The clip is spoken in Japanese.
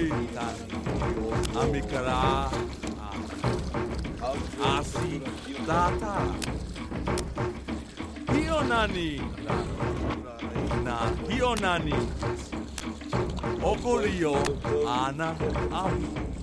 Amikara Asi Data Hionani Na Hionani Okorio Ana Amu